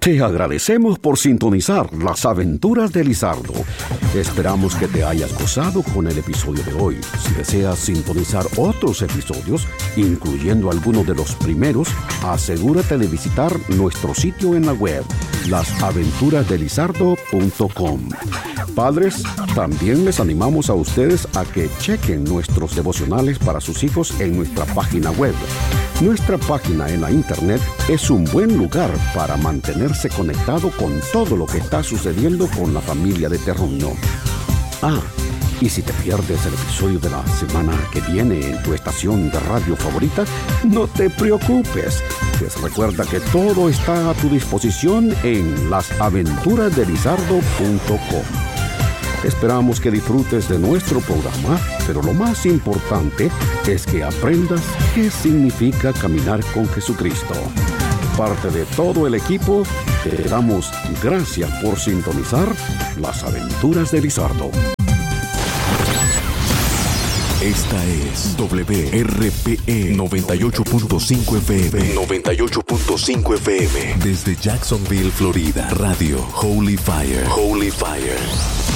Te agradecemos por sintonizar Las Aventuras de Lizardo. Esperamos que te hayas gozado con el episodio de hoy. Si deseas sintonizar otros episodios, incluyendo algunos de los primeros, asegúrate de visitar nuestro sitio en la web, lasaventurasdelizardo.com. Padres, también les animamos a ustedes a que chequen nuestros devocionales para sus hijos en nuestra página web. Nuestra página en la internet es un buen lugar para mantenerse conectado con todo lo que está sucediendo con la familia de Terruño. Y si te pierdes el episodio de la semana que viene en tu estación de radio favorita, no te preocupes, pues recuerda que todo está a tu disposición en lasaventurasdelizardo.com. Esperamos que disfrutes de nuestro programa, pero lo más importante es que aprendas qué significa caminar con Jesucristo. Parte de todo el equipo, te damos gracias por sintonizar Las Aventuras de Lizardo. Esta es WRPE 98.5 FM. 98.5 FM. Desde Jacksonville, Florida. Radio Holy Fire. Holy Fire.